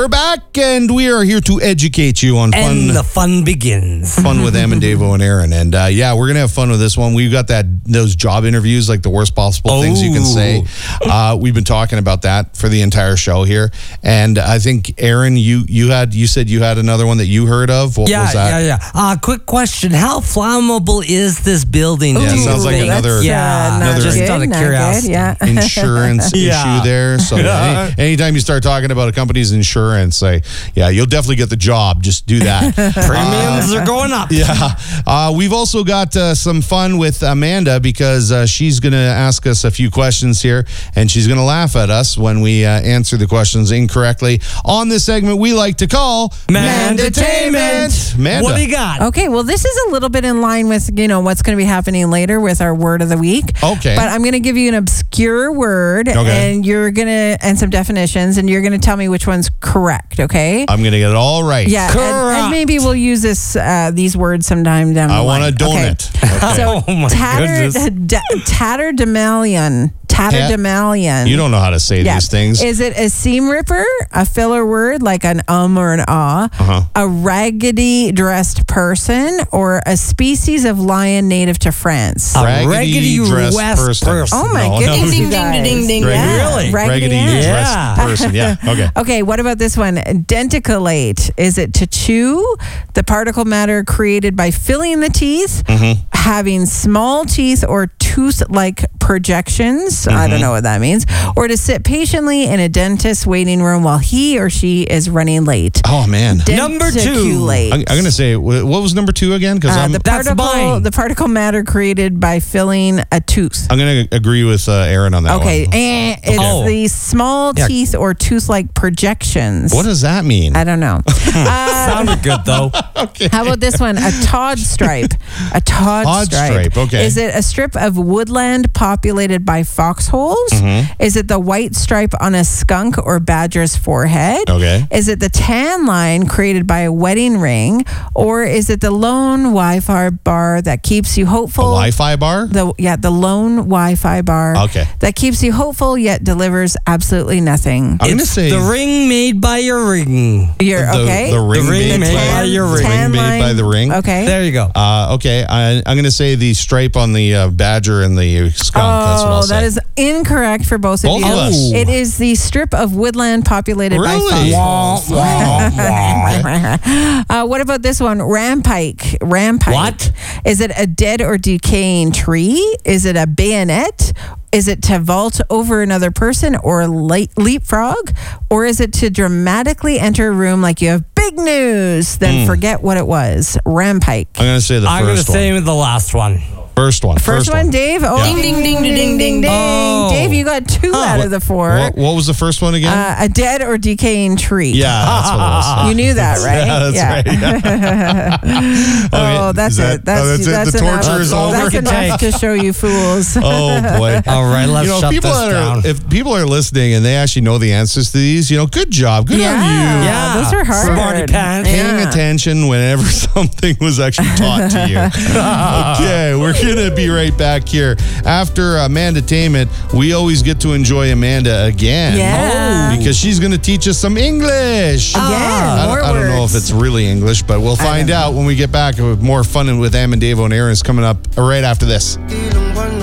We're back, and we are here to educate you on fun. And the fun begins. Fun with Em and Davo and Aaron. And yeah, we're going to have fun with this one. We've got those job interviews, like the worst possible things you can say. We've been talking about that for the entire show here. And I think, Aaron, you said you had another one that you heard of. What was that? Yeah. Quick question. How flammable is this building? Yeah, sounds like another just out of curiosity. Insurance issue there. So anytime you start talking about a company's insurance, you'll definitely get the job. Just do that. Premiums are going up. Yeah. We've also got some fun with Amanda because she's going to ask us a few questions here, and she's going to laugh at us when we answer the questions incorrectly on this segment we like to call Mandatainment. Manda. What do you got? Okay, well, this is a little bit in line with, what's going to be happening later with our word of the week. Okay. But I'm going to give you an obscure word, and some definitions, and you're going to tell me which one's correct, okay? I'm going to get it all right. Yeah, and maybe we'll use these words sometime down the line. I want a donut. Okay. So, tatterdemalion. Tatterdemalion. You don't know how to say these things. Is it a seam ripper, a filler word like an or an a raggedy dressed person, or a species of lion native to France? A raggedy dressed person. Oh my goodness, ding, ding, ding, ding. Really? Raggedy dressed person. Yeah. Okay. Okay, what about this one? Denticulate. Is it to chew? The particle matter created by filling the teeth, having small teeth or tooth-like projections. I don't know what that means. Or to sit patiently in a dentist's waiting room while he or she is running late. Oh, man. Number 2. I'm going to say, what was number 2 again? Because the particle matter created by filling a tooth. I'm going to agree with Aaron on that one. Okay. It's the small teeth or tooth-like projections. What does that mean? I don't know. Sounded good, though. Okay. How about this one? A Todd stripe. A Todd stripe. Okay. Is it a strip of woodland populated by foxholes? Is it the white stripe on a skunk or badger's forehead? Okay. Is it the tan line created by a wedding ring? Or is it the lone Wi-Fi bar that keeps you hopeful? A Wi-Fi bar? The lone Wi-Fi bar. Okay. That keeps you hopeful yet delivers absolutely nothing. I'm going to say the ring made by your ring. You're okay. The ring made by your ring. Tan Made line. by the ring. Okay. There you go. Okay. I'm going to say the stripe on the badger and the skunk. That's what I'll say. That is incorrect for both of you. Both of us. It is the strip of woodland populated by foxholes. What about this one? Rampike. What? Is it a dead or decaying tree? Is it a bayonet? Is it to vault over another person or leapfrog? Or is it to dramatically enter a room like you have big news, then forget what it was? Rampike. I'm going to say the first one. I'm going to say the last one. First one. First one, Dave? Oh, Yeah. Ding, ding, ding, ding, ding, ding. Oh. Dave, you got 2 out of the 4. What was the first one again? A dead or decaying tree. Yeah, that's what it was. You knew that, right? Yeah, that's right. Oh, that's it. That's it. The enough. torture is over. That's enough to show you fools. Oh, boy. All right, let's shut people this down. If people are listening and they actually know the answers to these, good job. Good on you. Yeah, those are hard. Smarty pants. Paying attention whenever something was actually taught to you. Okay, we're going to be right back here. After Mandatainment, we always get to enjoy Amanda again. Yeah. Because she's going to teach us some English. Again, more I don't know if words. it's really English, but we'll find out when we get back with more fun with Em and Davo and Aaron is coming up right after this.